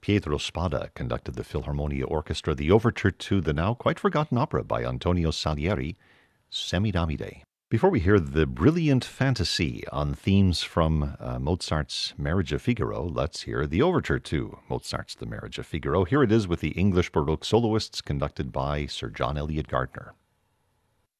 Pietro Spada conducted the Philharmonia Orchestra, the overture to the now quite forgotten opera by Antonio Salieri, Semidamide. Before we hear the brilliant fantasy on themes from Mozart's Marriage of Figaro, let's hear the overture to Mozart's The Marriage of Figaro. Here it is with the English Baroque soloists conducted by Sir John Eliot Gardiner.